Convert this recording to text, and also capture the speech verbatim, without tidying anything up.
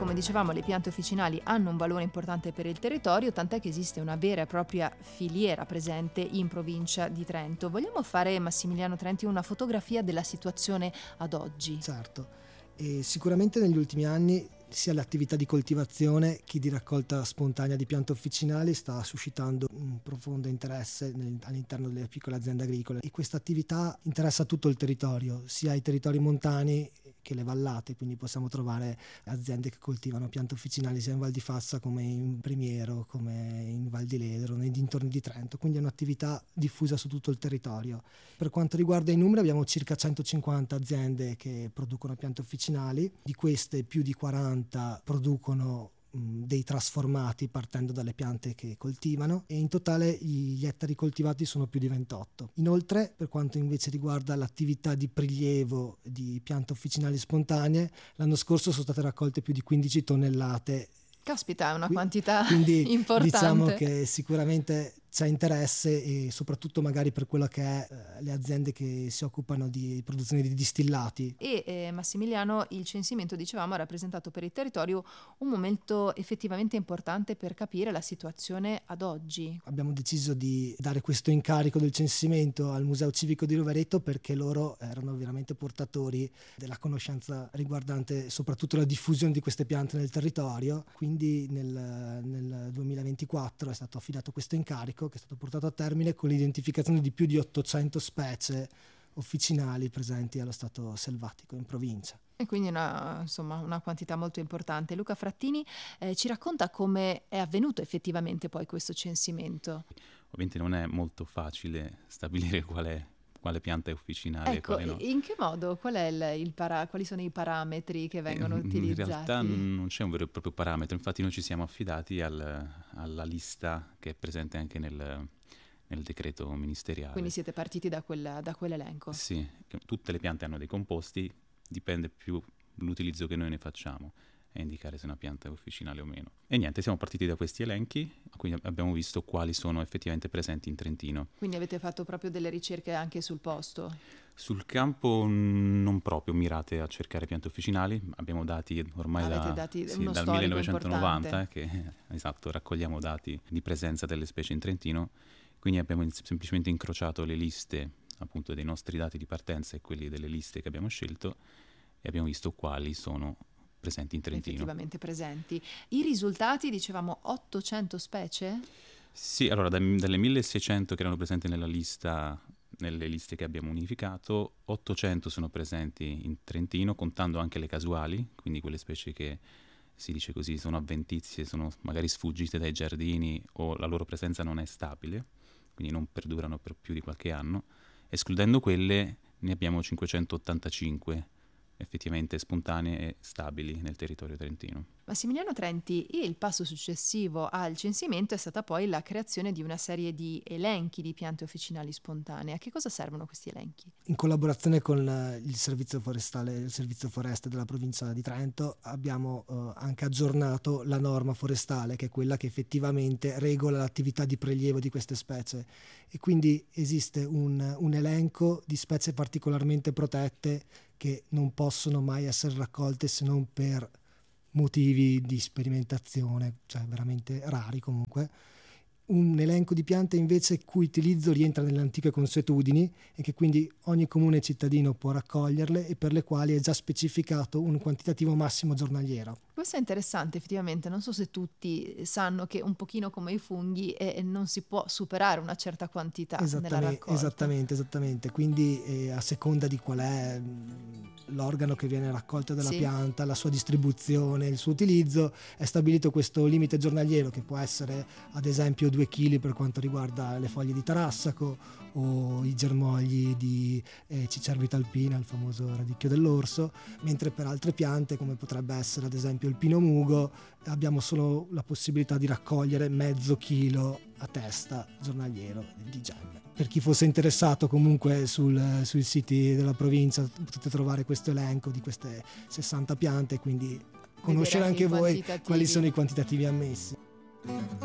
come dicevamo, le piante officinali hanno un valore importante per il territorio, tant'è che esiste una vera e propria filiera presente in provincia di Trento. Vogliamo fare, Massimiliano Trenti, una fotografia della situazione ad oggi? Certo, e sicuramente negli ultimi anni sia l'attività di coltivazione che di raccolta spontanea di piante officinali sta suscitando un profondo interesse all'interno delle piccole aziende agricole, e questa attività interessa tutto il territorio, sia i territori montani che le vallate, quindi possiamo trovare aziende che coltivano piante officinali sia in Val di Fassa come in Primiero, come in Val di Ledro, nei dintorni di Trento, quindi è un'attività diffusa su tutto il territorio. Per quanto riguarda i numeri, abbiamo circa centocinquanta aziende che producono piante officinali, di queste più di quaranta producono dei trasformati partendo dalle piante che coltivano, e in totale gli ettari coltivati sono più di ventotto. Inoltre, per quanto invece riguarda l'attività di prelievo di piante officinali spontanee, l'anno scorso sono state raccolte più di quindici tonnellate. Caspita, è una Qui, quantità quindi importante. Diciamo che sicuramente c'è interesse, e soprattutto magari per quello che è eh, le aziende che si occupano di produzione di distillati. E eh, Massimiliano, il censimento, dicevamo, ha rappresentato per il territorio un momento effettivamente importante per capire la situazione ad oggi. Abbiamo deciso di dare questo incarico del censimento al Museo Civico di Rovereto perché loro erano veramente portatori della conoscenza riguardante soprattutto la diffusione di queste piante nel territorio. Quindi nel, nel duemilaventiquattro è stato affidato questo incarico, che è stato portato a termine con l'identificazione di più di ottocento specie officinali presenti allo stato selvatico in provincia. E quindi una, insomma, una quantità molto importante. Luca Frattini eh, ci racconta come è avvenuto effettivamente poi questo censimento. Ovviamente non è molto facile stabilire qual è quale pianta è officinale ecco, e quale no. In che modo? Qual è il, il para, quali sono i parametri che vengono eh, utilizzati? In realtà non c'è un vero e proprio parametro, infatti noi ci siamo affidati al, alla lista che è presente anche nel, nel decreto ministeriale. Quindi siete partiti da, quella, da quell'elenco? Sì, tutte le piante hanno dei composti, dipende più l'utilizzo che noi ne facciamo a indicare se una pianta è officinale o meno. E niente, siamo partiti da questi elenchi, quindi abbiamo visto quali sono effettivamente presenti in Trentino. Quindi avete fatto proprio delle ricerche anche sul posto? Sul campo non proprio mirate a cercare piante officinali, abbiamo dati ormai da, dati sì, dal millenovecentonovanta che esatto, raccogliamo dati di presenza delle specie in Trentino, quindi abbiamo semplicemente incrociato le liste appunto dei nostri dati di partenza e quelli delle liste che abbiamo scelto e abbiamo visto quali sono presenti in Trentino. Effettivamente presenti. I risultati, dicevamo ottocento specie? Sì, allora da, dalle milleseicento che erano presenti nella lista, nelle liste che abbiamo unificato, ottocento sono presenti in Trentino, contando anche le casuali, quindi quelle specie che si dice così sono avventizie, sono magari sfuggite dai giardini o la loro presenza non è stabile, quindi non perdurano per più di qualche anno. Escludendo quelle ne abbiamo cinquecentottantacinque effettivamente spontanee e stabili nel territorio trentino. Massimiliano Trenti, e il passo successivo al censimento è stata poi la creazione di una serie di elenchi di piante officinali spontanee. A che cosa servono questi elenchi? In collaborazione con il servizio forestale, il servizio foreste della provincia di Trento, abbiamo eh, anche aggiornato la norma forestale, che è quella che effettivamente regola l'attività di prelievo di queste specie, e quindi esiste un, un elenco di specie particolarmente protette che non possono mai essere raccolte se non per motivi di sperimentazione, cioè veramente rari comunque. Un elenco di piante invece il cui utilizzo rientra nelle antiche consuetudini e che quindi ogni comune cittadino può raccoglierle e per le quali è già specificato un quantitativo massimo giornaliero. Questo è interessante effettivamente, non so se tutti sanno che un pochino come i funghi eh, non si può superare una certa quantità nella raccolta. Esattamente, esattamente, quindi eh, a seconda di qual è mh, l'organo che viene raccolto dalla sì. pianta, la sua distribuzione, il suo utilizzo, è stabilito questo limite giornaliero che può essere ad esempio due chili per quanto riguarda le foglie di tarassaco o i germogli di eh, cicervita alpina, il famoso radicchio dell'orso, mentre per altre piante come potrebbe essere ad esempio il pino mugo abbiamo solo la possibilità di raccogliere mezzo chilo a testa giornaliero di gemme. Per chi fosse interessato comunque sul, sui siti della provincia potete trovare questo elenco di queste sessanta piante, quindi conoscere anche voi quali sono i quantitativi ammessi.